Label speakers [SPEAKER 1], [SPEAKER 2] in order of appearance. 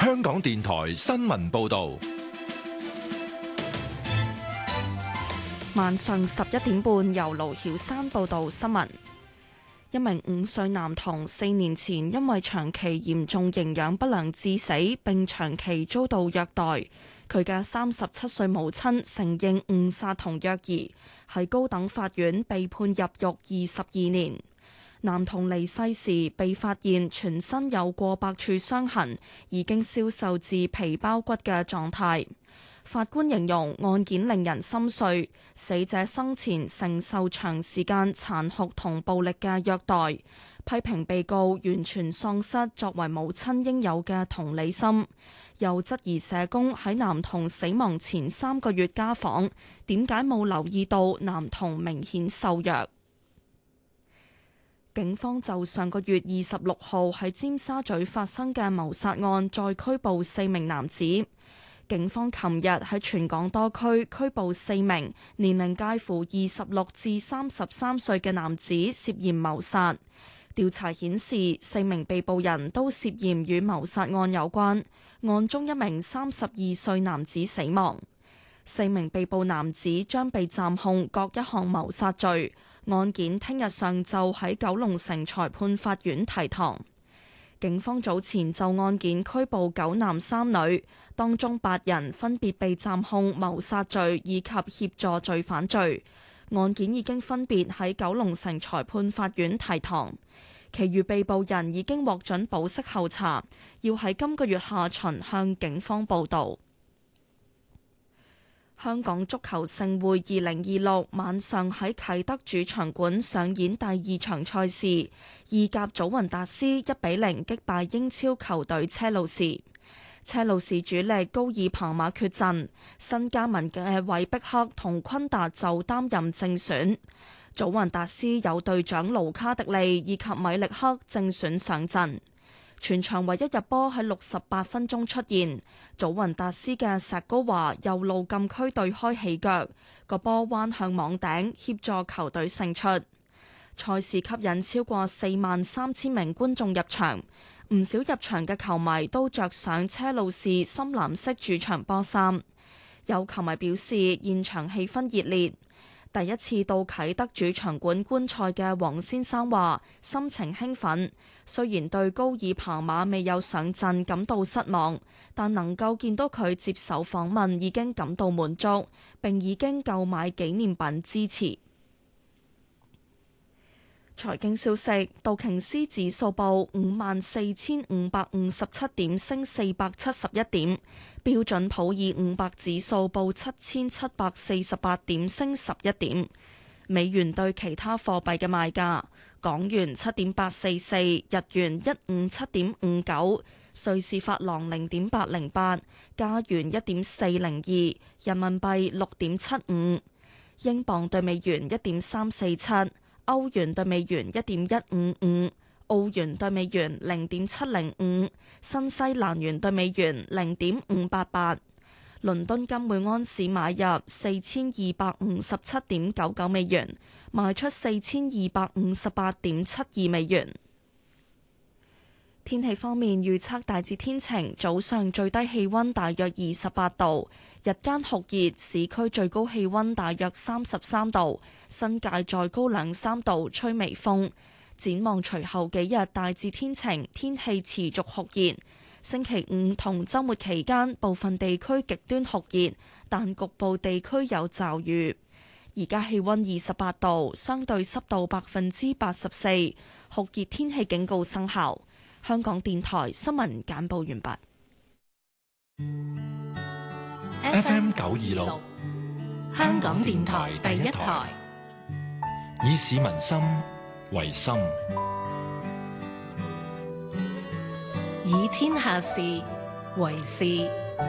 [SPEAKER 1] 香港電台新聞報道。
[SPEAKER 2] 晚上11點半，由盧曉山報道新聞。一名5歲男童4年前因為長期嚴重營養不良致死，並長期遭到虐待。佢嘅37歲母親承認誤殺同虐兒，喺高等法院被判入獄22年。男童離世時被發現全身有過百處傷痕，已經消瘦至皮包骨嘅狀態。法官形容案件令人心碎，死者生前承受長時間殘酷同暴力嘅虐待，批評被告完全喪失作為母親應有嘅同理心，又質疑社工喺男童死亡前3個月家訪，點解冇留意到男童明顯瘦弱。警方就上個月26號喺尖沙咀發生嘅謀殺案再拘捕4名男子。警方琴日喺全港多區拘捕4名年齡介乎26至33歲嘅男子涉嫌謀殺。調查顯示，4名被捕人都涉嫌與謀殺案有關，案中1名32歲男子死亡。4名被捕男子將被暫控各一項謀殺罪，案件聽日上晝喺九龍城裁判法院提堂。警方早前就案件拘捕9男3女，當中8人分別被暫控謀殺罪以及協助罪犯罪。案件已經分別喺九龍城裁判法院提堂，其餘被捕人已經獲准保釋候查，要喺今個月下旬向警方報到。香港足球盛會2026晚上喺啟德主場館上演第2場賽事，意甲祖雲達斯1-0擊敗英超球隊車路士。車路士主力高爾彭馬缺陣，新加盟嘅韋碧克同昆達就擔任正選。祖雲達斯有隊長盧卡迪利以及米力克正選上陣。全場唯一入波喺68分鐘出現，祖雲達斯嘅石高華右路禁區對開起腳，個波彎向網頂協助球隊勝出。賽事吸引超過43000名觀眾入場，唔少入場嘅球迷都着上車路士深藍色主場波衫。有球迷表示現場氣氛熱烈。第一次到啟德主場館觀賽嘅黃先生話心情興奮，雖然對高爾彭馬未有上陣感到失望，但能夠見到佢接受訪問已經感到滿足，並已經購買紀念品支持。財經消息，道瓊斯指數報54,557點，升471點；標準普爾500指數報7,748點，升11點。美元對其他貨幣嘅賣價：港元7.844，日元157.59，瑞士法郎0.808，加元1.402，人民幣6.75，英鎊對美元1.347。歐元對美元1.155，澳元對美元0.705，新西蘭元對美元0.588。倫敦金每安士買入4257.99美元，賣出4258.72美元。天氣方面預測大致天晴，早上最低氣溫大約28度，日間酷熱，市區最高氣溫大約33度，新界再高2-3度，吹微風。展望隨後幾日大致天晴，天氣持續酷熱。星期5同週末期間部分地區極端酷熱，但局部地區有驟雨。而家氣溫28度，相對濕度84%，酷熱天氣警告生效。香港電台新聞簡報完畢。
[SPEAKER 1] FM 926，
[SPEAKER 3] 香港電台第一台，
[SPEAKER 1] 以市民心為心，
[SPEAKER 3] 以天下事為事。